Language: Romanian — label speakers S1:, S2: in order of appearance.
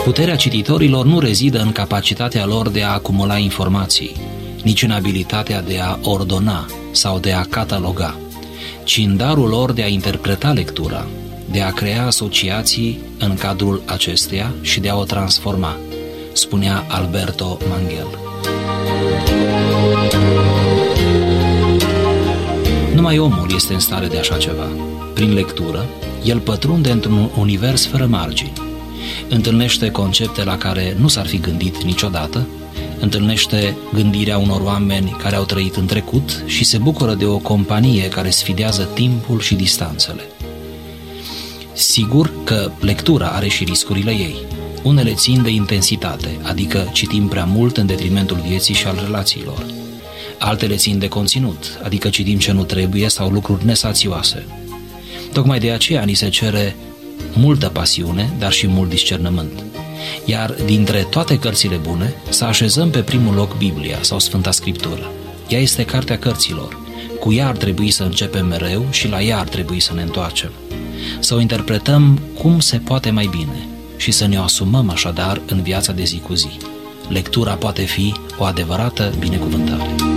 S1: Puterea cititorilor nu rezidă în capacitatea lor de a acumula informații, nici în abilitatea de a ordona sau de a cataloga, ci în darul lor de a interpreta lectura, de a crea asociații în cadrul acesteia și de a o transforma, spunea Alberto Manghel. Numai omul este în stare de așa ceva. Prin lectură, el pătrunde într-un univers fără margini. Întâlnește concepte la care nu s-ar fi gândit niciodată, întâlnește gândirea unor oameni care au trăit în trecut și se bucură de o companie care sfidează timpul și distanțele. Sigur că lectura are și riscurile ei. Unele țin de intensitate, adică citim prea mult în detrimentul vieții și al relațiilor. Altele țin de conținut, adică citim ce nu trebuie sau lucruri nesațioase. Tocmai de aceea ni se cere multă pasiune, dar și mult discernământ. Iar dintre toate cărțile bune, să așezăm pe primul loc Biblia sau Sfânta Scriptură. Ea este cartea cărților. Cu ea ar trebui să începem mereu și la ea ar trebui să ne întoarcem. Să o interpretăm cum se poate mai bine și să ne o asumăm așadar în viața de zi cu zi. Lectura poate fi o adevărată binecuvântare.